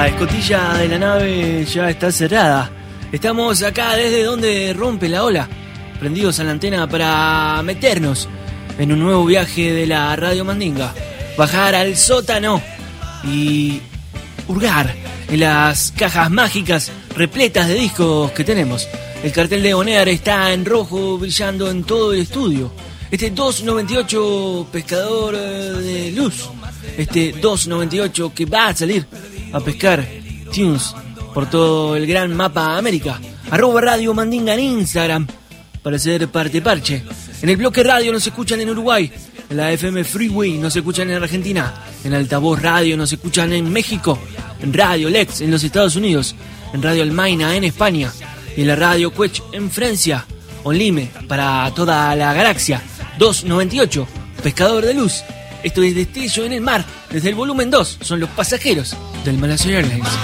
La escotilla de la nave ya está cerrada. Estamos acá desde donde rompe la ola, prendidos a la antena para meternos en un nuevo viaje de la Radio Mandinga. Bajar al sótano y hurgar en las cajas mágicas repletas de discos que tenemos. El cartel de On Air está en rojo brillando en todo el estudio. Este 298 pescador de luz, este 298 que va a salir a pescar tunes por todo el gran mapa América. @Radio Mandinga en Instagram para ser parte parche. En el bloque radio nos escuchan en Uruguay, en la FM Freeway nos escuchan en Argentina, en Altavoz Radio nos escuchan en México, en Radio Lex en los Estados Unidos, en Radio Almaina en España y en la Radio Quech en Francia. Onlime para toda la galaxia. 298 pescador de luz. Esto es Destello en el Mar. Desde el volumen 2 son los pasajeros del Malasia Airlines.